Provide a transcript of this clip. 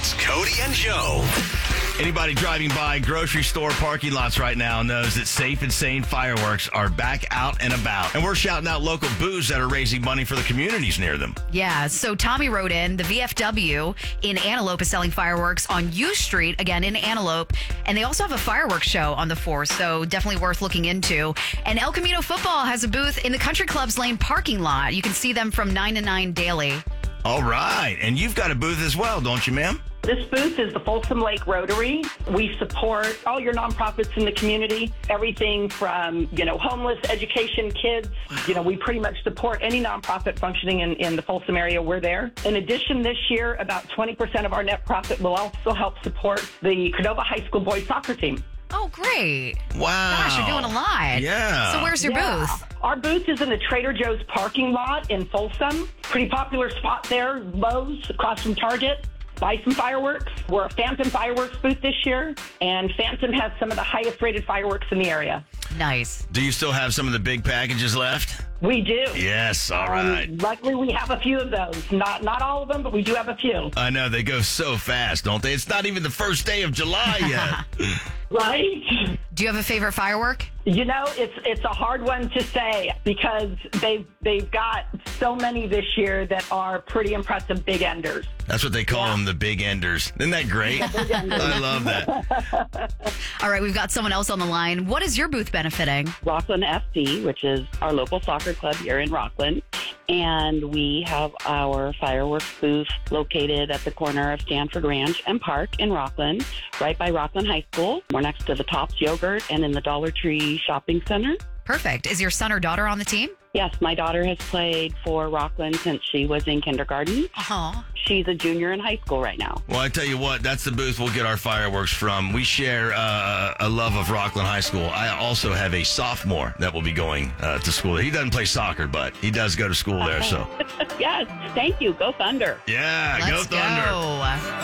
It's Cody and Joe. Anybody driving by grocery store parking lots right now knows that Safe and Sane fireworks are back out and about. And we're shouting out local booths that are raising money for the communities near them. Yeah, so Tommy wrote in, the VFW in Antelope is selling fireworks on U Street, again in Antelope, and they also have a fireworks show on the 4th, so definitely worth looking into. And El Camino Football has a booth in the Country Club's Lane parking lot. You can see them from 9 to 9 daily. All right, and you've got a booth as well, don't you, ma'am? This booth is the Folsom Lake Rotary. We support all your nonprofits in the community, everything from, homeless, education, kids. We pretty much support any nonprofit functioning in the Folsom area. We're there. In addition, this year, about 20% of our net profit will also help support the Cordova High School boys soccer team. Oh, great. Wow. Gosh, you're doing a lot. Yeah. So where's your booth? Our booth is in the Trader Joe's parking lot in Folsom. Pretty popular spot there, Lowe's, across from Target. Buy some fireworks. We're a Phantom fireworks booth this year, and Phantom has some of the highest rated fireworks in the area. Nice. Do you still have some of the big packages left? We do. Yes, all right. Luckily, we have a few of those. Not all of them, but we do have a few. I know, they go so fast, don't they? It's not even the first day of July yet. Right? Do you have a favorite firework? It's a hard one to say because they've got so many this year that are pretty impressive big enders. That's what they call them, the big enders. Isn't that great? I love that. All right, we've got someone else on the line. What is your booth benefiting? Rockland FC, which is our local soccer club here in Rockland. And we have our fireworks booth located at the corner of Stanford Ranch and Park in Rockland, right by Rockland High School. We're next to the Tops Yogurt and in the Dollar Tree Shopping Center. Perfect. Is your son or daughter on the team? Yes, my daughter has played for Rockland since she was in kindergarten. Uh-huh. She's a junior in high school right now. Well, I tell you what, that's the booth we'll get our fireworks from. We share a love of Rockland High School. I also have a sophomore that will be going to school. He doesn't play soccer, but he does go to school there. So, Yes, thank you. Go Thunder. yeah, Let's go Thunder. go.